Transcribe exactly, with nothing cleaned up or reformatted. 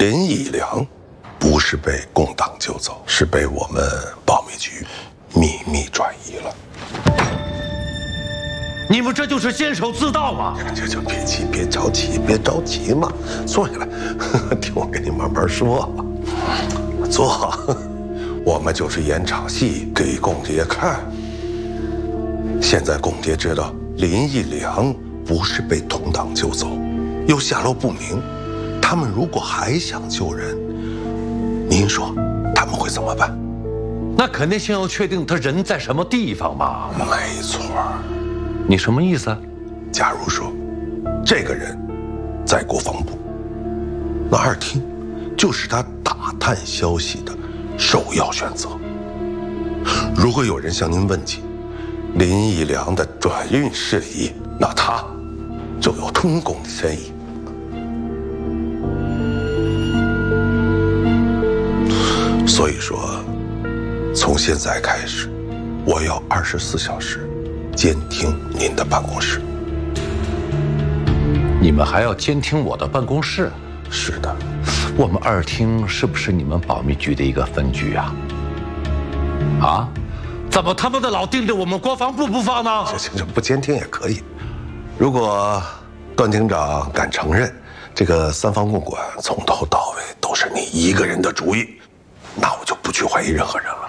林义良不是被共党救走，是被我们保密局秘密转移了。 你们这就是监守自盗吗？ 就就别急，别着急，别着急嘛，坐下来，听我跟你慢慢说。坐，我们就是演场戏给公爹看。现在公爹知道林义良不是被同党救走，又下落不明，他们如果还想救人，您说他们会怎么办？ 那肯定先要确定他人在什么地方嘛。 没错。 你什么意思？ 假如说，这个人在国防部，那二厅就是他打探消息的首要选择。如果有人向您问起林义良的转运事宜，那他就有通共的嫌疑。所以说，从现在开始，我要二十四小时监听您的办公室。 你们还要监听我的办公室？ 是的。 我们二厅是不是你们保密局的一个分局啊？啊？怎么他妈的老盯着我们国防部不放呢？ 行行行，不监听也可以。如果段厅长敢承认这个三方共管从头到尾都是你一个人的主意，那我就不去怀疑任何人了。